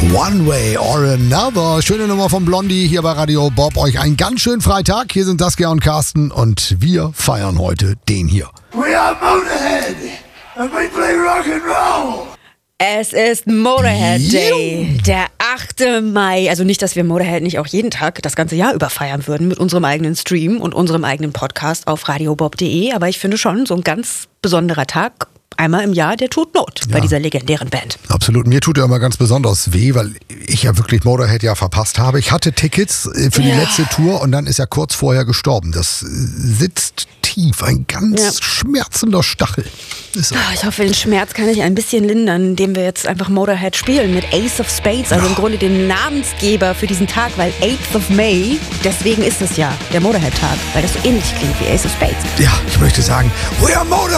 One Way or Another. Schöne Nummer von Blondie hier bei Radio Bob. Euch einen ganz schönen Freitag. Hier sind Saskia und Carsten und wir feiern heute den hier. We are Motorhead and we play rock and roll. Es ist Motorhead Day, der 8. Mai. Also nicht, dass wir Motorhead nicht auch jeden Tag das ganze Jahr über feiern würden mit unserem eigenen Stream und unserem eigenen Podcast auf radiobob.de. Aber ich finde schon, so ein ganz besonderer Tag, einmal im Jahr, der tut Not bei dieser legendären Band. Absolut. Mir tut er immer ganz besonders weh, weil ich ja wirklich Motorhead ja verpasst habe. Ich hatte Tickets für die letzte Tour und dann ist er kurz vorher gestorben. Das sitzt tief, ein ganz schmerzender Stachel. Ist so. Ich hoffe, den Schmerz kann ich ein bisschen lindern, indem wir jetzt einfach Motorhead spielen mit Ace of Spades, also im Grunde den Namensgeber für diesen Tag, weil 8th of May, deswegen ist es ja der Motorhead-Tag, weil das so ähnlich klingt wie Ace of Spades. Ja, ich möchte sagen, we are Motorhead!